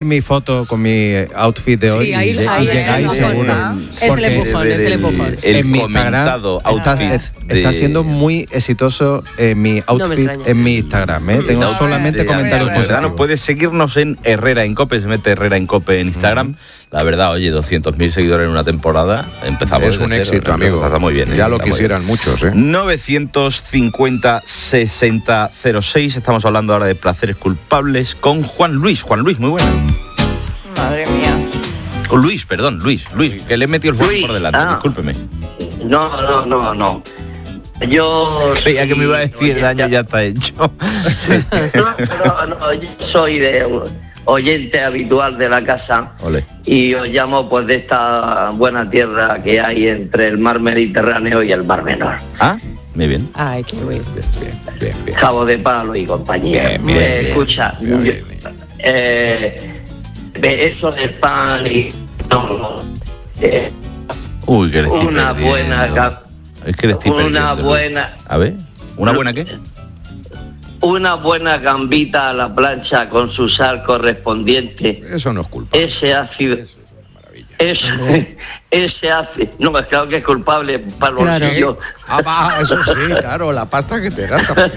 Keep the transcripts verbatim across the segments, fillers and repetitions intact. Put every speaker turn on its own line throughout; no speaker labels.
mi foto con mi outfit de hoy.
Sí, ahí,
y,
ahí
y llegáis seguro.
Es el empujón, es el empujón.
El
en mi
comentado
Instagram
outfit
está,
de...
está siendo muy exitoso en mi outfit
No
en mi Instagram. ¿eh? Tengo solamente
de
comentarios
Pues
positivos.
puedes seguirnos en Herrera en Cope, se mete Herrera en Cope en Instagram. Uh-huh. La verdad, oye, doscientos mil seguidores en una temporada. Empezamos
Es un
cero,
éxito,
¿no?
amigo.
Está muy bien.
Ya
¿eh?
lo
Está
quisieran muchos, ¿eh?
novecientos cincuenta sesenta cero seis. Estamos hablando ahora de placeres culpables con Juan Luis. Juan Luis, muy buena.
Madre mía.
Oh, Luis, perdón, Luis. Luis, que le he metido el Juan por delante.
Ah.
Discúlpeme.
No, no, no, no. Yo.
Veía
soy,
que me iba a decir
oye,
daño,
ya,
ya está hecho.
no, no, no, yo soy de oyente habitual de la casa.
Ole.
Y os llamo pues de esta buena tierra que hay entre el mar Mediterráneo y el mar Menor.
Ah, muy bien.
Ay, qué bueno.
Bien, bien, bien.
Cabo de Palo y compañía.
Bien, bien,
Eh,
bien,
escucha,
bien, bien,
yo- eh, de eso del pan y no, no, eh,
Uy, que le estoy
una
perdiendo.
buena ca-
Es que le estoy
una
perdiendo.
buena
A ver, ¿una buena qué?
una buena gambita a la plancha con su sal correspondiente.
Eso no es culpa.
Ese ácido, ese, ese ácido, no, es claro que es culpable para los
Claro.
bolsillos.
Ah, va, eso sí, claro, la pasta que te gastas.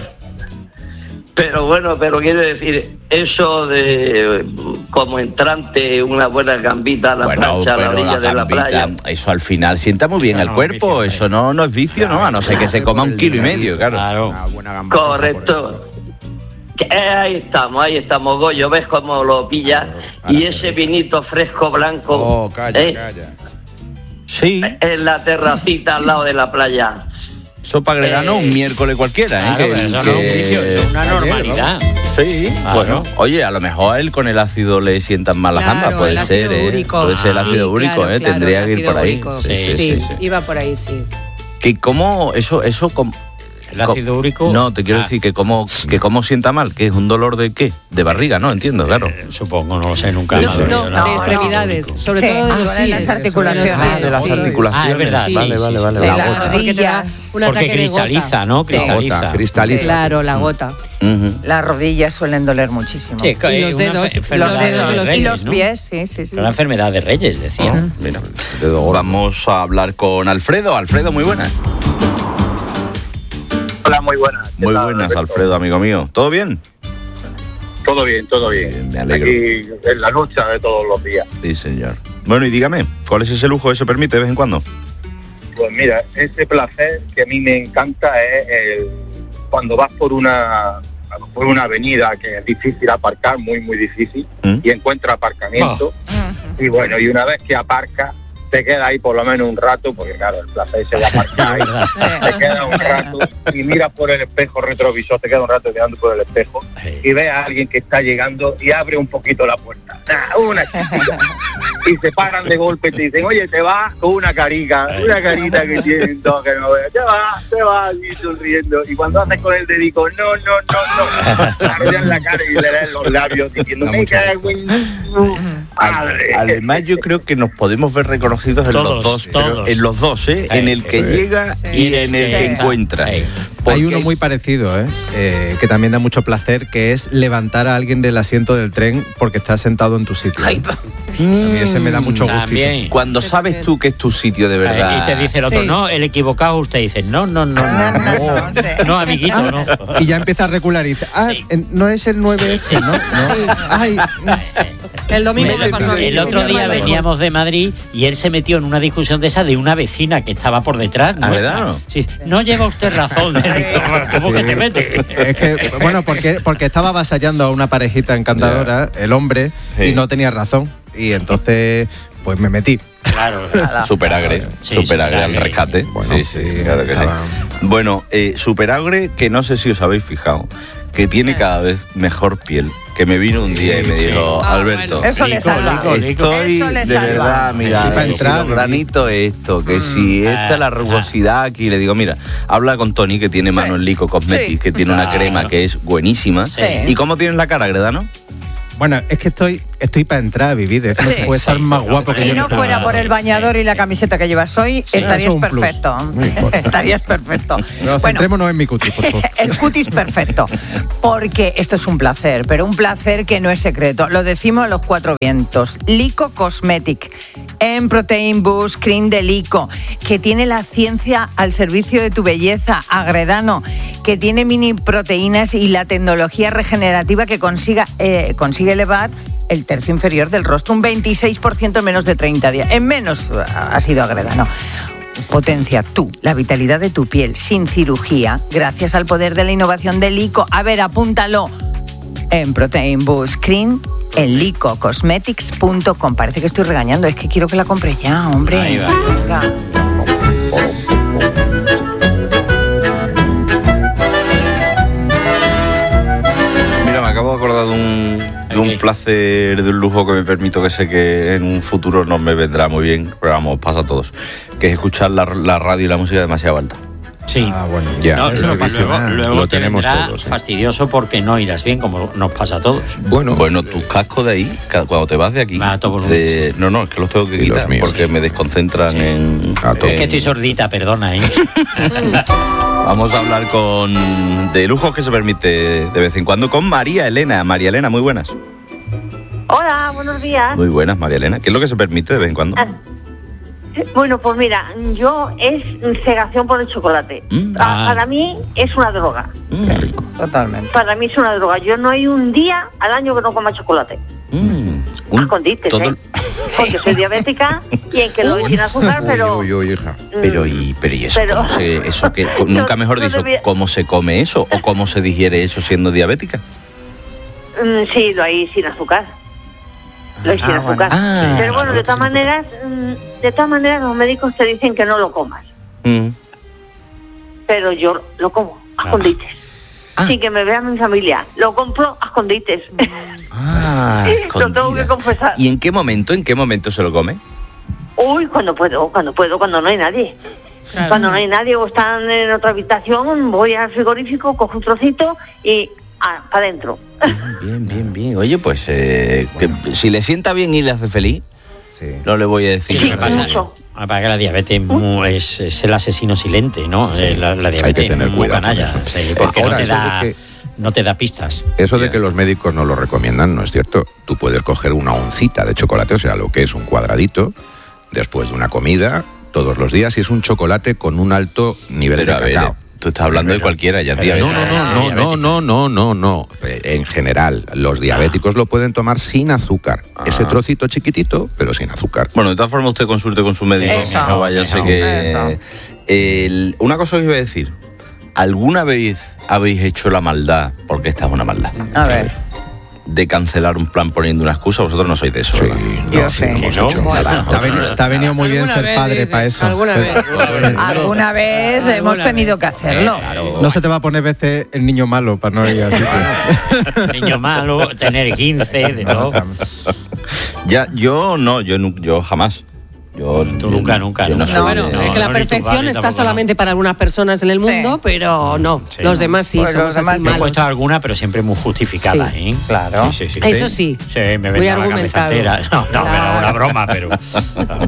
Pero bueno, pero quiero decir, eso de como entrante, una buena gambita a la
Bueno,
plancha a la
pero
orilla
la
de la
gambita,
playa.
eso al final sienta muy bien
Eso
al
no es
cuerpo,
vicio,
eso no, no es vicio, ¿no? A no ser que se coma un kilo y medio, claro.
Claro.
Una buena gamba
Correcto. Que, eh, ahí estamos, ahí estamos, Goyo, ves cómo lo pillas.
Claro,
Y
ahora,
ese
qué rico.
vinito fresco blanco
Oh, calla,
eh,
calla.
Sí,
en la terracita al lado de la playa.
sopa gredano un miércoles cualquiera, ¿eh?
Claro, pero eso no es un vicio, eso es una
Ayer,
normalidad.
Sí,
Claro.
bueno, oye, a lo mejor a él con el ácido le sientan mal las
Claro,
gambas, puede
el
ser,
ácido
¿eh?
úrico.
Puede ser el
Ah,
ácido
sí,
úrico,
claro,
¿eh?
claro,
Tendría
el
que ir
ácido
por ahí.
úrico.
Sí, sí,
Sí,
sí, sí.
iba por ahí, sí.
Que cómo, eso, eso, com-
El ácido úrico.
No, te quiero
Ah,
decir que cómo, que cómo sienta mal, que es un dolor de qué, de barriga, ¿no? Entiendo, claro.
eh, Supongo, no lo sé nunca.
No,
madre
No,
mía,
no, de extremidades, sobre
Sí,
todo de
ah,
los
sí,
pies,
las
de
articulaciones.
los pies,
Ah, de las
sí.
articulaciones.
Ah, es verdad,
Vale,
sí,
vale,
sí,
vale,
sí,
vale.
De las
vale.
rodillas.
Porque te da un
Porque
ataque de gota.
cristaliza, ¿no? Cristaliza.
Gota, cristaliza.
Claro, la gota.
Ujú.
Las rodillas suelen doler muchísimo.
Sí,
Y los
una
dedos,
enfe-
los
enfermedad
dedos de
de
los-
Reyes,
y los
¿no?
pies, sí, sí, sí.
Es una enfermedad de Reyes, decía.
Ah, mira, vamos a hablar con Alfredo. Alfredo, muy buenas.
Hola, muy buenas. ¿Qué
Muy
tal,
buenas,
Alberto?
Alfredo, amigo mío. ¿Todo bien?
Todo bien, todo bien.
Bien, me alegro.
Aquí en la lucha de todos los días.
Sí, señor. Bueno, y dígame, ¿cuál es ese lujo que se permite de vez en cuando?
Pues mira, ese placer que a mí me encanta es el, cuando vas por una por una avenida que es difícil aparcar, muy, muy difícil,
¿Mm?
y encuentras aparcamiento. Y bueno, y una vez que aparcas, te queda ahí por lo menos un rato, porque claro, el placer se de aparcar, te queda un rato y miras por el espejo retrovisor, te queda un rato mirando por el espejo y ves a alguien que está llegando y abre un poquito la puerta. Nah, una chiquita. Y se paran de golpe y te dicen, oye, te vas con una carica, una carita que tienen todos que no veas, te vas, te vas, y sonriendo. Y cuando haces con el dedico, no, no, no, no, te arrollan la cara y le leen los labios diciendo, me cago en tu madre.
Además, yo creo que nos podemos ver reconocidos en
Todos,
los dos,
todos.
pero en los dos, ¿eh?
Sí,
En el que
sí.
llega y en el que
Sí.
encuentra.
Sí.
Porque
Hay uno muy parecido, ¿eh? Eh, que también da mucho placer, que es levantar a alguien del asiento del tren porque está sentado en tu sitio.
Ay,
A mí ese me da mucho gusto.
también.
Cuando sabes tú que es tu sitio de verdad.
Y te dice el otro,
Sí.
no, el equivocado usted dice, no, no, no, no, no,
No, no, sí.
no, amiguito, no.
Y ya empieza a recular y dice, ah,
Sí.
en- no es el nueve ese, ¿no? No. Ay,
El domingo me pasó
El
eso,
otro
mi
día
hermano.
veníamos de Madrid y él se metió en una discusión de esa de una vecina que estaba por detrás.
¿Ah,
nuestra.
verdad?
Sí, no lleva usted razón. Le digo, ¿cómo que te mete?
es que, bueno, porque, porque estaba avasallando a una parejita encantadora, el hombre,
Sí.
y no tenía razón. Y entonces, pues me metí.
Claro.
Superagre,
Sí,
superagre al
superagre.
rescate.
Bueno,
sí, sí,
sí,
claro que sí.
estaba-
Bueno, eh, superagre, que no sé si os habéis fijado, que tiene cada vez mejor piel. Que me vino un día y me
Sí.
dijo,
Ah,
Alberto,
bueno.
Eso le
Lico,
salva.
lico, lico.
estoy
Eso le
de
salva.
verdad, mira,
Sí, para
que si
entrar,
los granitos esto, que si esta es la rugosidad aquí, le digo, mira, habla con Tony, que tiene mano en Lico Cosmetics,
Sí.
que tiene una
Claro.
crema que es buenísima.
Sí.
¿Y cómo tienes la cara, Gredano?
Bueno, es que estoy, estoy para entrar a vivir. Es que no
Sí,
se puede estar
sí,
más
no,
guapo que
Si
yo.
no
en
fuera
este
por el bañador y la camiseta que llevas hoy,
Sí,
estarías
eso es un plus.
perfecto.
No importa.
Estarías perfecto.
Pero
Bueno,
centrémonos en mi cutis, por favor.
el cutis perfecto, porque esto es un placer, pero un placer que no es secreto. Lo decimos a los cuatro vientos. Lico Cosmetic, en Protein Boost Cream de Lico, que tiene la ciencia al servicio de tu belleza. Agredano, que tiene mini proteínas y la tecnología regenerativa que consiga, eh, consigue elevar el tercio inferior del rostro un veintiséis por ciento en menos de treinta días. En menos ha sido Agredano. Potencia tú la vitalidad de tu piel sin cirugía gracias al poder de la innovación de Lico. A ver, apúntalo en Protein Boost Cream en lico cosmetics punto com. Parece que estoy regañando, es que quiero que la compre ya, hombre.
Ahí va.
Venga.
Mira, me acabo de acordar de un, de un
Ok.
placer, de un lujo que me permito, que sé que en un futuro no me vendrá muy bien, pero vamos, pasa a todos, que es escuchar la, la radio y la música demasiado alta.
Sí.
Ah, bueno.
Ya,
No,
eso
luego,
es que
luego,
sí.
luego
Lo
te
tenemos
vendrá
todos, ¿eh?
fastidioso porque no irás bien, como nos pasa a todos.
Bueno,
Bueno, tus cascos de ahí, ca- cuando te vas de aquí,
Va a todo volumen,
de- no, no, es que los tengo que
Y los
quitar
míos.
porque me desconcentran en...
A todo.
Es que estoy sordita, perdona, ¿eh?
Vamos a hablar con de lujos que se permite de vez en cuando con María Elena. María Elena, muy buenas.
Hola, buenos días.
Muy buenas, María Elena. ¿Qué es lo que se permite de vez en cuando?
Ah, Bueno, pues mira, yo es cegación por el chocolate.
Mm.
Pa-
Ah.
Para mí es una droga.
Mm,
Totalmente.
Para mí es una droga. Yo no hay un día al año que no coma chocolate.
mm,
A
un-
escondites,
todo
¿eh?
el-
Porque soy diabética y en que lo doy sin azúcar, pero...
Uy, uy, uy, hija.
Pero y, pero y eso,
Pero-
¿cómo se, eso que, co- nunca
No,
mejor
no
dicho,
debía-
¿cómo se come eso o cómo se digiere eso siendo diabética?
mm, sí, lo hay sin azúcar. Lo hay sin
Ah, bueno.
azúcar.
Ah,
pero bueno, de todas maneras, mm, de todas maneras los médicos te dicen que no lo comas.
Mm.
Pero yo lo como a
Ah.
escondites.
Ah.
Sin que me vea mi familia. Lo compro a escondites.
Ah,
Lo tengo que
escondida.
confesar.
¿Y en qué momento, en qué momento se lo come?
Uy, cuando puedo, cuando puedo, cuando no hay nadie. Cuando no hay nadie o están en otra habitación, voy al frigorífico, cojo un trocito y ah, para adentro.
Bien, bien, bien. Oye, pues eh, que si le sienta bien y le hace feliz,
Sí.
no le voy a decir
Sí, lo que
nada.
pasa
mucho.
lo que pasa es que la diabetes es, mu- es, es el asesino silente, ¿no? Eh, La, la diabetes
Hay que tener
es muy
cuidado con
canalla,
eso.
sí, porque
Ahora,
no, te
eso
da,
de que-
no te da pistas.
Eso de que los médicos no lo recomiendan no es cierto. Tú puedes coger una oncita de chocolate, o sea, lo que es un cuadradito, después de una comida, todos los días, y es un chocolate con un alto nivel
Pero a
de
ver,
cacao.
tú estás hablando de cualquiera, ya
Pero
tía.
No, no, no, no, no, no, no, no, no. En general, los diabéticos lo pueden tomar sin azúcar. Ese trocito chiquitito, pero sin azúcar.
Bueno, de todas formas usted consulte con su médico.
Eso,
no vaya a ser
eso,
que...
eso.
El- una cosa que os iba a decir. ¿Alguna vez habéis hecho la maldad, porque esta es una maldad,
A ver,
de cancelar un plan poniendo una excusa? Vosotros no sois de eso,
Sí,
¿verdad?
yo
no, sí,
sé.
lo hemos
¿No?
hecho.
Bueno,
Te ha venido, te ha venido muy bien
Alguna
ser
vez,
padre
dice,
para eso.
alguna
Ser-
vez.
alguna vez
Alguna
hemos
vez.
tenido que hacerlo.
No se te va a poner veces el niño malo para no ir así.
Niño malo, tener quince, de todo.
Ya, yo no, yo, nu- yo jamás. Yo,
Tú nunca, nunca,
yo no
nunca.
soy
Bueno,
de-
no,
es que la
no, ni tu
perfección
padre
está
tampoco,
solamente para algunas personas en el mundo,
Sí.
pero no.
Sí,
los
no.
demás sí,
Pues los
somos
demás
así
sí.
Me he
malos.
puesto alguna, pero siempre muy justificada,
Sí,
¿eh?
claro.
Sí, sí, sí.
Eso sí.
Sí, me
Muy
vendaba la cabeza
argumentado.
entera. No, no,
Claro.
era una broma, pero...